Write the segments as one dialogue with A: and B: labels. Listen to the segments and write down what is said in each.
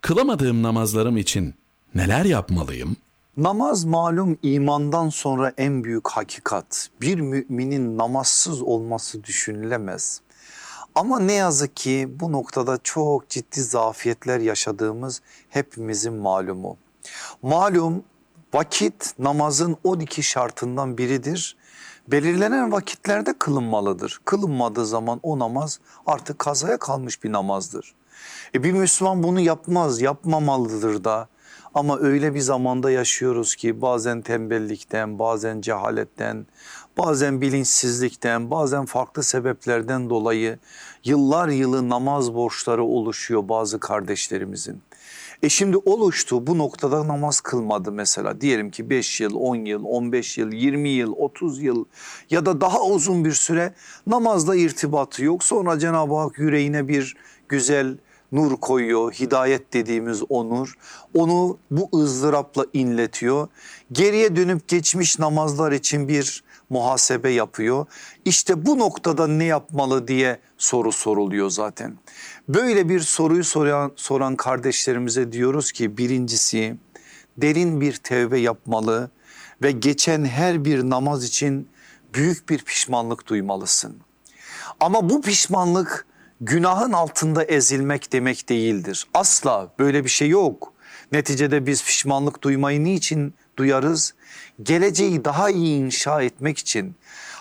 A: Kılamadığım namazlarım için neler yapmalıyım?
B: Namaz malum imandan sonra en büyük hakikat. Bir müminin namazsız olması düşünülemez. Ama ne yazık ki bu noktada çok ciddi zafiyetler yaşadığımız hepimizin malumu. Malum vakit namazın 12 şartından biridir. Belirlenen vakitlerde kılınmalıdır. Kılınmadığı zaman o namaz artık kazaya kalmış bir namazdır. Bir Müslüman bunu yapmaz, yapmamalıdır da. Ama öyle bir zamanda yaşıyoruz ki bazen tembellikten, bazen cehaletten, bazen bilinçsizlikten, bazen farklı sebeplerden dolayı yıllar yılı namaz borçları oluşuyor bazı kardeşlerimizin. Şimdi oluştu, bu noktada namaz kılmadı mesela, diyelim ki 5 yıl, 10 yıl, 15 yıl, 20 yıl, 30 yıl ya da daha uzun bir süre namazla irtibatı yok. Sonra Cenab-ı Hak yüreğine bir güzel nur koyuyor, hidayet dediğimiz o nur, onu bu ızdırapla inletiyor. Geriye dönüp geçmiş namazlar için bir muhasebe yapıyor. İşte bu noktada ne yapmalı diye soru soruluyor zaten. Böyle bir soruyu soran kardeşlerimize diyoruz ki, birincisi derin bir tevbe yapmalı ve geçen her bir namaz için büyük bir pişmanlık duymalısın. Ama bu pişmanlık günahın altında ezilmek demek değildir. Asla böyle bir şey yok. Neticede biz pişmanlık duymayı niçin duyarız? Geleceği daha iyi inşa etmek için.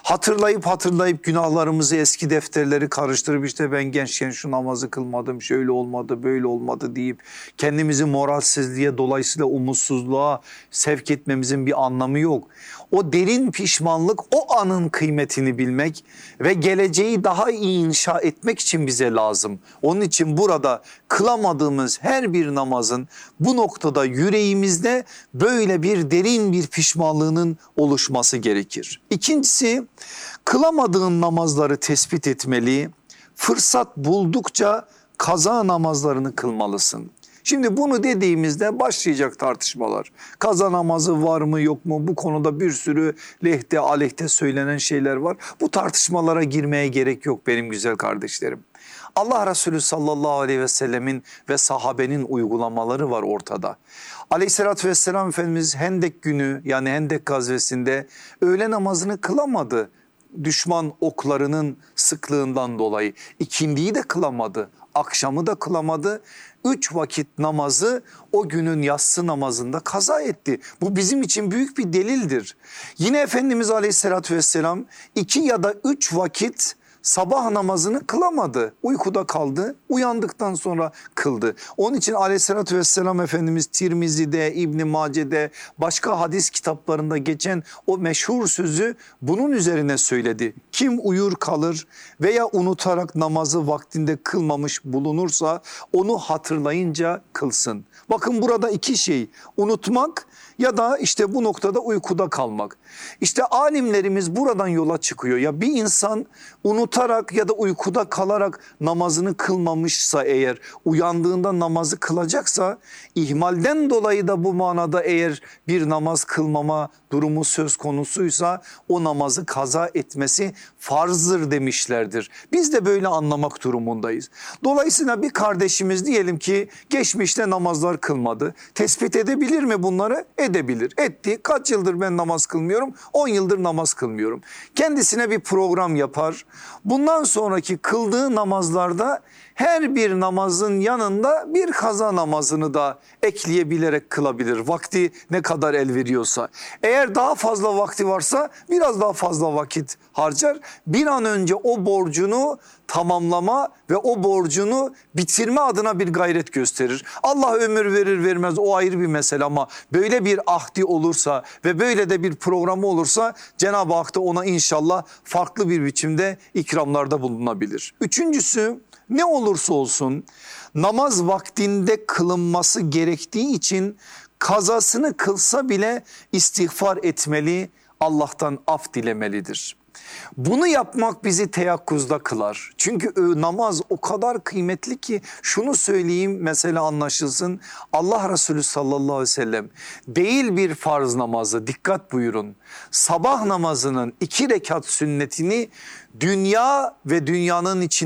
B: Hatırlayıp günahlarımızı, eski defterleri karıştırıp işte ben gençken şu namazı kılmadım, şöyle olmadı, böyle olmadı deyip kendimizi moralsizliğe, dolayısıyla umutsuzluğa sevk etmemizin bir anlamı yok. O derin pişmanlık, o anın kıymetini bilmek ve geleceği daha iyi inşa etmek için bize lazım. Onun için burada kılamadığımız her bir namazın bu noktada yüreğimizde böyle bir derin bir pişmanlığının oluşması gerekir. İkincisi, kılamadığın namazları tespit etmeli, fırsat buldukça kaza namazlarını kılmalısın. Şimdi bunu dediğimizde başlayacak tartışmalar. Kaza namazı var mı yok mu? Bu konuda bir sürü lehte aleyhte söylenen şeyler var. Bu tartışmalara girmeye gerek yok benim güzel kardeşlerim. Allah Resulü sallallahu aleyhi ve sellemin ve sahabenin uygulamaları var ortada. Aleyhissalatü vesselam Efendimiz Hendek günü, yani Hendek gazvesinde öğle namazını kılamadı. Düşman oklarının sıklığından dolayı ikindiyi de kılamadı, akşamı da kılamadı. 3 vakit namazı o günün yatsı namazında kaza etti. Bu bizim için büyük bir delildir. Yine Efendimiz Aleyhisselatü Vesselam 2 ya da 3 vakit sabah namazını kılamadı. Uykuda kaldı, uyandıktan sonra kıldı. Onun için Aleyhisselatü Vesselam Efendimiz Tirmizi'de, İbn Mace'de, başka hadis kitaplarında geçen o meşhur sözü bunun üzerine söyledi. Kim uyur kalır veya unutarak namazı vaktinde kılmamış bulunursa onu hatırlayınca kılsın. Bakın burada iki şey: unutmak ya da işte bu noktada uykuda kalmak. İşte alimlerimiz buradan yola çıkıyor. Ya bir insan unutarak ya da uykuda kalarak namazını kılmamışsa, eğer uyandığında namazı kılacaksa, ihmalden dolayı da bu manada eğer bir namaz kılmama durumu söz konusuysa o namazı kaza etmesi farzdır demişlerdir. Biz de böyle anlamak durumundayız. Dolayısıyla bir kardeşimiz diyelim ki geçmişte namazlar kılmadı. Tespit edebilir mi bunları? Edebilir. Etti. Kaç yıldır ben namaz kılmıyorum? 10 yıldır namaz kılmıyorum. Kendisine bir program yapar. Bundan sonraki kıldığı namazlarda her bir namazın yanında bir kaza namazını da ekleyebilerek kılabilir. Vakti ne kadar el veriyorsa. Eğer daha fazla vakti varsa biraz daha fazla vakit harcar. Bir an önce o borcunu tamamlama ve o borcunu bitirme adına bir gayret gösterir. Allah ömür verir vermez, o ayrı bir mesele, ama böyle bir ahdi olursa ve böyle de bir programı olursa Cenab-ı Hak da ona inşallah farklı bir biçimde ikramlarda bulunabilir. Üçüncüsü, ne olursa olsun namaz vaktinde kılınması gerektiği için kazasını kılsa bile istiğfar etmeli, Allah'tan af dilemelidir. Bunu yapmak bizi teyakkuzda kılar. Çünkü namaz o kadar kıymetli ki, şunu söyleyeyim mesela anlaşılsın. Allah Resulü sallallahu aleyhi ve sellem değil bir farz namazı, dikkat buyurun, sabah namazının 2 rekat sünnetini dünya ve dünyanın içinde